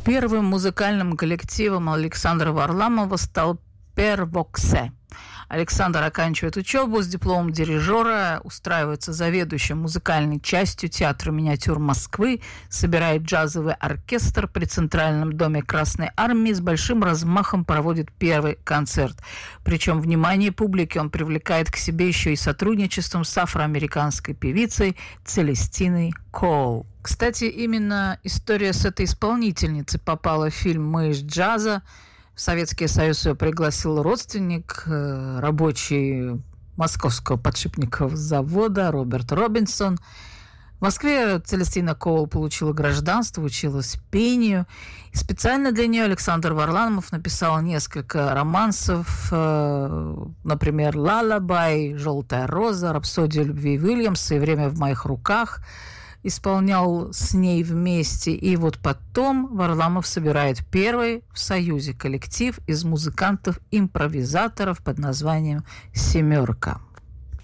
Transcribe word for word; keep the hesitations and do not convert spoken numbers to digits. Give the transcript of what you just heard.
Первым музыкальным коллективом Александра Варламова стал «Первоксе». Александр оканчивает учебу с дипломом дирижера, устраивается заведующим музыкальной частью театра «Миниатюр» Москвы, собирает джазовый оркестр при Центральном доме Красной Армии, с большим размахом проводит первый концерт. Причем внимание публики он привлекает к себе еще и сотрудничеством с афроамериканской певицей Целестиной Коул. Кстати, именно история с этой исполнительницей попала в фильм «Мы из джаза». В Советский Союз ее пригласил родственник, рабочий московского подшипникового завода Роберт Робинсон. В Москве Целестина Коул получила гражданство, училась пению. И специально для нее Александр Варламов написал несколько романсов, например, «Лалабай», «Желтая роза», «Рапсодия любви» Уильямса и «Время в моих руках». Исполнял с ней вместе. И вот потом Варламов собирает первый в Союзе коллектив из музыкантов-импровизаторов под названием «Семерка».